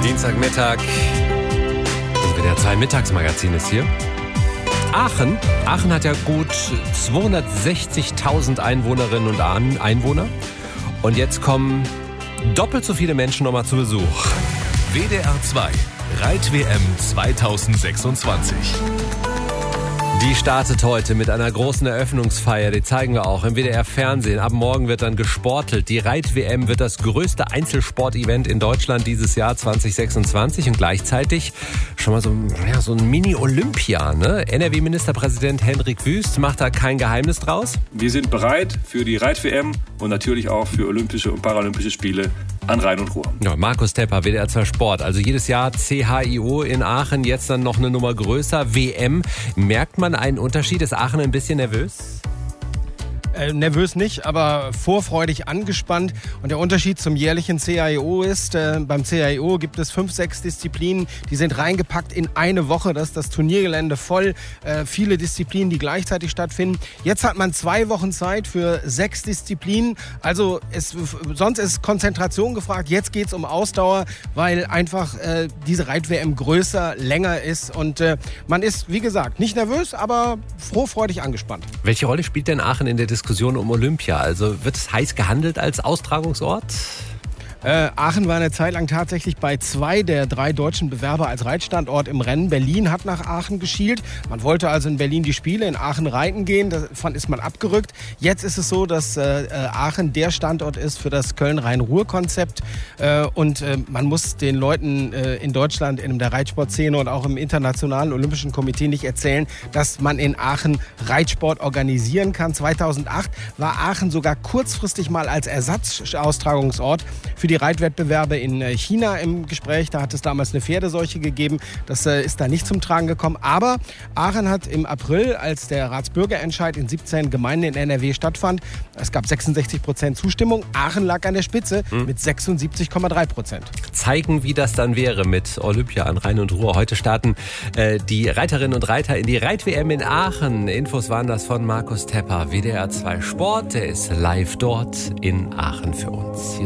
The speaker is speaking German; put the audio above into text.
Dienstagmittag. Das WDR 2 Mittagsmagazin ist hier. Aachen hat ja gut 260.000 Einwohnerinnen und Einwohner. Und jetzt kommen doppelt so viele Menschen nochmal zu Besuch. WDR 2 Reit-WM 2026. Die startet heute mit einer großen Eröffnungsfeier, die zeigen wir auch im WDR-Fernsehen. Ab morgen wird dann gesportelt. Die Reit-WM wird das größte Einzelsport-Event in Deutschland dieses Jahr 2026 und gleichzeitig schon mal so ein Mini-Olympia. Ne? NRW-Ministerpräsident Hendrik Wüst macht da kein Geheimnis draus. Wir sind bereit für die Reit-WM und natürlich auch für Olympische und Paralympische Spiele an Rhein und Ruhr. Ja, Markus Tepper, WDR 2 Sport. Also jedes Jahr CHIO in Aachen, jetzt dann noch eine Nummer größer, WM. Merkt man einen Unterschied? Ist Aachen ein bisschen nervös? Nervös nicht, aber vorfreudig angespannt. Und der Unterschied zum jährlichen CHIO ist, beim CHIO gibt es 5, 6 Disziplinen, die sind reingepackt in eine Woche. Das ist das Turniergelände voll. Viele Disziplinen, die gleichzeitig stattfinden. Jetzt hat man 2 Wochen Zeit für 6 Disziplinen. Also sonst ist Konzentration gefragt. Jetzt geht es um Ausdauer, weil einfach diese Reit-WM größer, länger ist. Und man ist, wie gesagt, nicht nervös, aber vorfreudig angespannt. Welche Rolle spielt denn Aachen in der Diskussion um Olympia? Also wird es heiß gehandelt als Austragungsort? Aachen war eine Zeit lang tatsächlich bei 2 der 3 deutschen Bewerber als Reitstandort im Rennen. Berlin hat nach Aachen geschielt. Man wollte also in Berlin die Spiele, in Aachen reiten gehen. Davon ist man abgerückt. Jetzt ist es so, dass Aachen der Standort ist für das Köln-Rhein-Ruhr-Konzept. Und man muss den Leuten in Deutschland, in der Reitsportszene und auch im Internationalen Olympischen Komitee nicht erzählen, dass man in Aachen Reitsport organisieren kann. 2008 war Aachen sogar kurzfristig mal als Ersatzaustragungsort für die Reitwettbewerbe in China im Gespräch. Da hat es damals eine Pferdeseuche gegeben. Das ist da nicht zum Tragen gekommen. Aber Aachen hat im April, als der Ratsbürgerentscheid in 17 Gemeinden in NRW stattfand, es gab 66% Zustimmung. Aachen lag an der Spitze mit 76,3%. Zeigen, wie das dann wäre mit Olympia an Rhein und Ruhr. Heute starten die Reiterinnen und Reiter in die Reit-WM in Aachen. Infos waren das von Markus Tepper, WDR 2 Sport. Der ist live dort in Aachen für uns. Hier